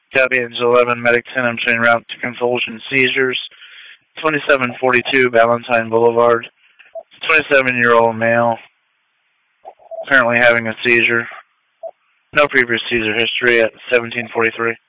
Copy Angel 11, Medic 10, I'm train route to convulsion seizures. 2742 Valentine Boulevard. 27-year-old male, currently having a seizure. No previous seizure history at 1743.